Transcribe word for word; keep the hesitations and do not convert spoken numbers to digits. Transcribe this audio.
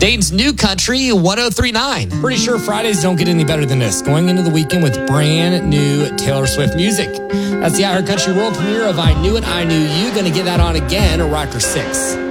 Dayton's New Country one oh three point nine. Pretty sure Fridays don't get any better than this. Going into the weekend with brand new Taylor Swift music. That's the I Heart Country world premiere of I Knew It, I Knew You. Going to get that on again, Rocker six.